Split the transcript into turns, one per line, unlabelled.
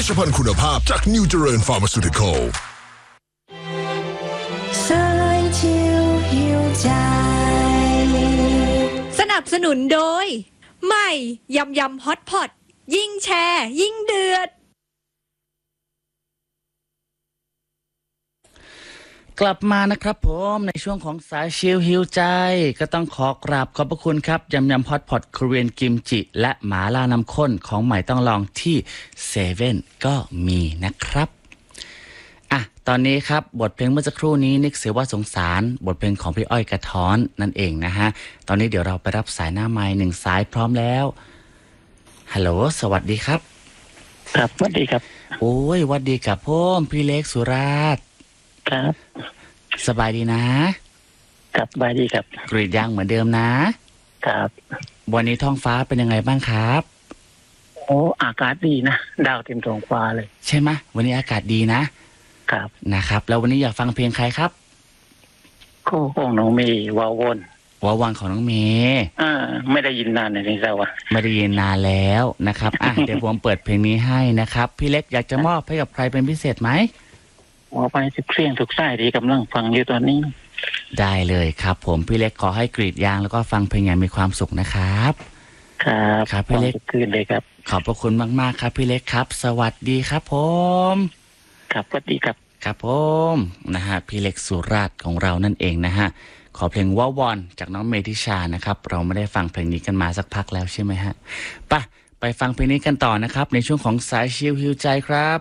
ชภัณฑ์คุณภาพจากนิวเจริญฟาร์มาซูติคอล
สายชิวหิวใจ
สนับสนุนโดยใหม่ยำยำฮอตพอตยิ่งแชร์ยิ่งเดือด
กลับมานะครับผมในช่วงของสายชิลฮิวใจก็ต้องขอกราบขอบพระคุณครับยำยำฮอตพอตโคเรียนกิมจิและหมาล่าน้ำข้นของใหม่ต้องลองที่เซเว่นก็มีนะครับอ่ะตอนนี้ครับบทเพลงเมื่อสักครู่นี้นึกเสียว่าสงสารบทเพลงของพี่อ้อยกระท้อนนั่นเองนะฮะตอนนี้เดี๋ยวเราไปรับสายหน้าไมค์1 สายพร้อมแล้วฮัลโหลสวัสดีครับ
ครับสวัสดีครับ
โอ้ยสวัสดีครับผมพี่เล็กสุราษฎร์
ครับ
สบายดีนะครับ
สบายดีครับ
กรีดยางเหมือนเดิมนะครับวันนี้ท้องฟ้าเป็นยังไงบ้างครับ
โอ้อากาศดีนะดาวเต็มท้องฟ้าเลย
ใช่ไหมวันนี้อากาศดีนะครับนะครับแล้ววันนี้อยากฟังเพลงใครครับ
คู่ของน้องเมย์วาวอน
วาวังของน้องเมย์
ไม่ได้ยินนานเลยนี่เจ้าวะ
ไม่ได้ยินนานแล้วนะครับอ่ะ เดี๋ยวผมเปิดเพลงนี้ให้นะครับพี่เล็กอยากจะมอบให้กับใครเป็นพิเศษไหม
ว่าไปทุกเสียงทุกสายดีกำลังฟังอยู่ตอนนี้
ได้เลยครับผมพี่เล็กขอให้กรีดยางแล้วก็ฟังเพลงอย่างมีความสุขนะครับ
ครับ
พี่เล็ก
คืนเลยครับ
ขอบพระคุณมากๆครับพี่เล็กครับสวัสดีครับผม
ครับสวัสดีครับ
ครับผมนะฮะพี่เล็กสุราษฎร์ของเรานั่นเองนะฮะขอเพลงว่าวอนจากน้องเมธิชานะครับเราไม่ได้ฟังเพลงนี้กันมาสักพักแล้วใช่ไหมฮะไปฟังเพลงนี้กันต่อนะครับในช่วงของสายชิลฮิวใจครับ